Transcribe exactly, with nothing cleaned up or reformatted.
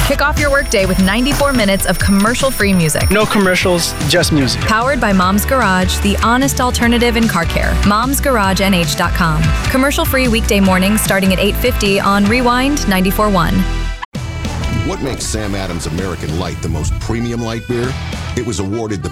Kick off your workday with ninety-four minutes of commercial-free music. No commercials, just music. Powered by Mom's Garage, the honest alternative in car care. moms garage n h dot com. Commercial-free weekday mornings starting at eight fifty on Rewind ninety-four point one. What makes Sam Adams American Light the most premium light beer? It was awarded the